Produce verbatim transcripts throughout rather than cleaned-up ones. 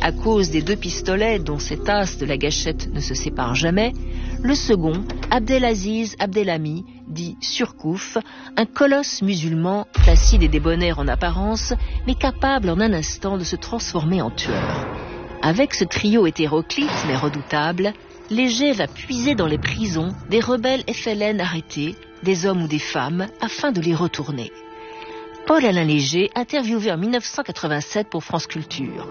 à cause des deux pistolets dont cet as de la gâchette ne se sépare jamais, le second, Abdelaziz Abdelhami, dit Surcouf, un colosse musulman, placide et débonnaire en apparence, mais capable en un instant de se transformer en tueur. Avec ce trio hétéroclite mais redoutable, Léger va puiser dans les prisons des rebelles F L N arrêtés, des hommes ou des femmes, afin de les retourner. Paul-Alain Léger, interviewé en mille neuf cent quatre-vingt-sept pour France Culture.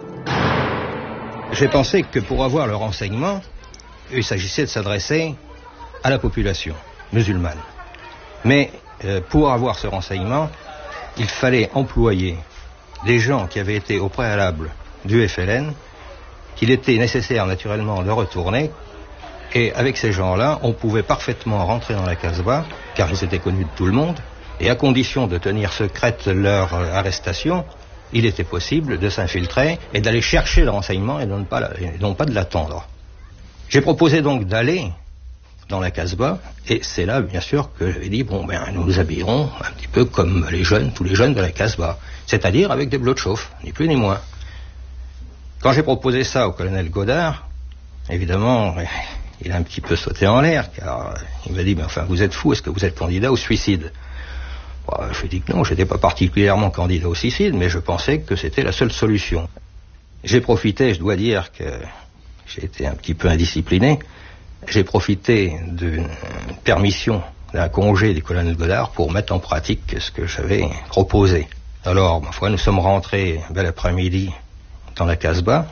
J'ai pensé que pour avoir le renseignement, il s'agissait de s'adresser à la population musulmane. Mais euh, pour avoir ce renseignement, il fallait employer des gens qui avaient été au préalable du F L N, qu'il était nécessaire naturellement de retourner, et avec ces gens-là, on pouvait parfaitement rentrer dans la Casbah, car ils étaient connus de tout le monde, et à condition de tenir secrète leur euh, arrestation, il était possible de s'infiltrer et d'aller chercher le renseignement et non pas, et non pas de l'attendre. J'ai proposé donc d'aller dans la Casbah, et c'est là, bien sûr, que j'avais dit, bon, ben, nous nous habillerons un petit peu comme les jeunes, tous les jeunes de la Casbah, c'est-à-dire avec des bleus de chauffe, ni plus ni moins. Quand j'ai proposé ça au colonel Godard, évidemment, il a un petit peu sauté en l'air, car il m'a dit, ben, enfin, vous êtes fou, est-ce que vous êtes candidat au suicide ? Bon, je lui ai dit que non, je n'étais pas particulièrement candidat au suicide, mais je pensais que c'était la seule solution. J'ai profité, je dois dire que j'ai été un petit peu indiscipliné, j'ai profité d'une permission, d'un congé du colonel Godard pour mettre en pratique ce que j'avais proposé. Alors, ma foi, nous sommes rentrés bel après-midi dans la Casbah.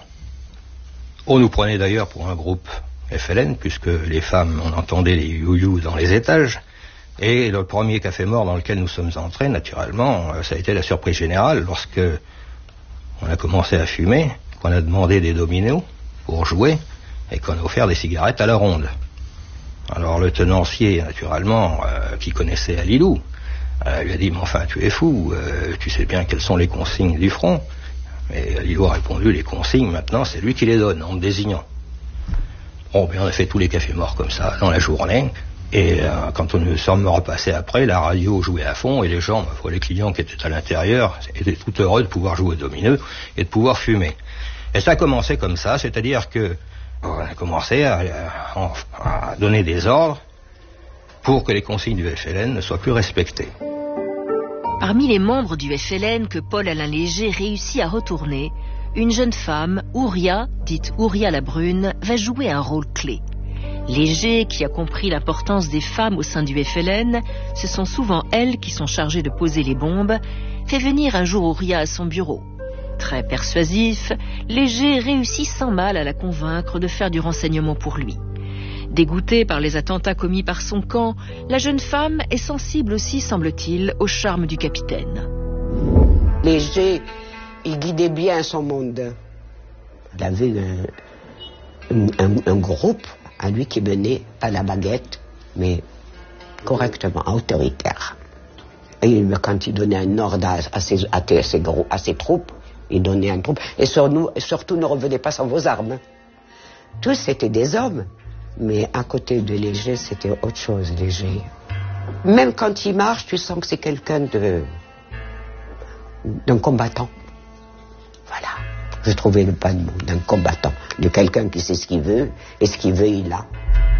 On nous prenait d'ailleurs pour un groupe F L N, puisque les femmes, on entendait les you-you dans les étages. Et le premier café mort dans lequel nous sommes entrés, naturellement, ça a été la surprise générale lorsque on a commencé à fumer, qu'on a demandé des dominos pour jouer et qu'on a offert des cigarettes à la ronde. Alors le tenancier, naturellement, euh, qui connaissait Alilou, euh, lui a dit, mais enfin, tu es fou, euh, tu sais bien quelles sont les consignes du front. Mais Alilou a répondu, les consignes, maintenant, c'est lui qui les donne, en me désignant. Bon, bien, on a fait tous les cafés morts comme ça, dans la journée. Et euh, quand on nous sommes repassés après, la radio jouait à fond et les gens, les clients qui étaient à l'intérieur, étaient tout heureux de pouvoir jouer au domineux et de pouvoir fumer. Et ça a commencé comme ça, c'est-à-dire que on a commencé à, à, à donner des ordres pour que les consignes du F L N ne soient plus respectées. Parmi les membres du F L N que Paul-Alain Léger réussit à retourner, une jeune femme, Ouria, dite Ouria la Brune, va jouer un rôle clé. Léger, qui a compris l'importance des femmes au sein du F L N, ce sont souvent elles qui sont chargées de poser les bombes, fait venir un jour Ouria à son bureau. Très persuasif, Léger réussit sans mal à la convaincre de faire du renseignement pour lui. Dégoûtée par les attentats commis par son camp, la jeune femme est sensible aussi, semble-t-il, au charme du capitaine. Léger, il guidait bien son monde. Il avait un, un, un groupe à lui qui menait à la baguette, mais correctement, autoritaire. Et quand il donnait un ordre à, à, ses, à, ses, à ses troupes, il donnait un troupe. Et sur nous, surtout, ne revenez pas sans vos armes. Tous étaient des hommes, mais à côté de Léger, c'était autre chose, Léger. Même quand il marche, tu sens que c'est quelqu'un de d'un combattant. Voilà. Je trouvais le pas de mot, d'un combattant, de quelqu'un qui sait ce qu'il veut, et ce qu'il veut, il l'a.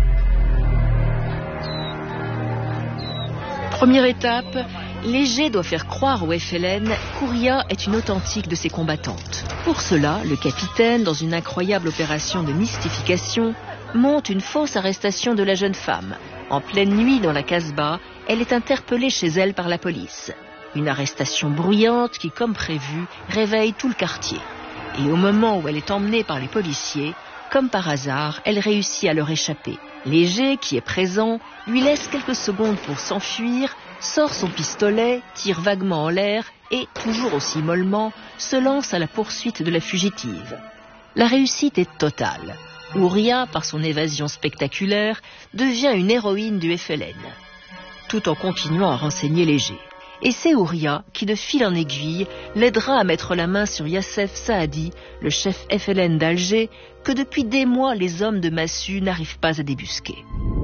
Première étape, Léger doit faire croire au F L N qu'Ouria est une authentique de ses combattantes. Pour cela, le capitaine, dans une incroyable opération de mystification, monte une fausse arrestation de la jeune femme. En pleine nuit, dans la Casbah, elle est interpellée chez elle par la police. Une arrestation bruyante qui, comme prévu, réveille tout le quartier. Et au moment où elle est emmenée par les policiers, comme par hasard, elle réussit à leur échapper. Léger, qui est présent, lui laisse quelques secondes pour s'enfuir, sort son pistolet, tire vaguement en l'air et, toujours aussi mollement, se lance à la poursuite de la fugitive. La réussite est totale. Ouria, par son évasion spectaculaire, devient une héroïne du F L N, tout en continuant à renseigner Léger. Et c'est Ouria qui, de fil en aiguille, l'aidera à mettre la main sur Yassef Saadi, le chef F L N d'Alger, que depuis des mois les hommes de massue n'arrivent pas à débusquer.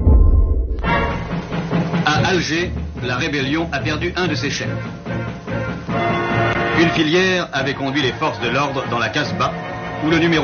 À Alger, la rébellion a perdu un de ses chefs. Une filière avait conduit les forces de l'ordre dans la Casbah, où le numéro